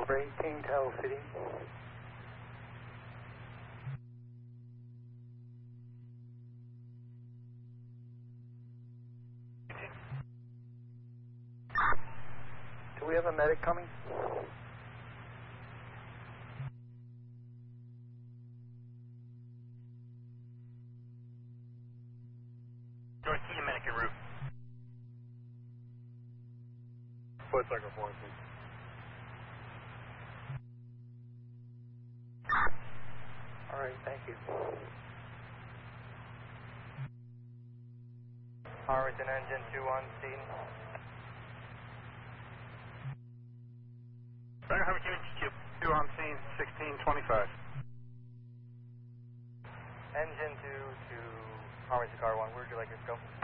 Number 18, Tell City. Do we have a medic coming? George, see a medic en route. Foot cycle 4, please. All right, thank you. Harrington engine 2 on scene. Roger, Harrington engine 2 on scene, 1625. Engine 2 to Harrington car 1, where would you like us to go?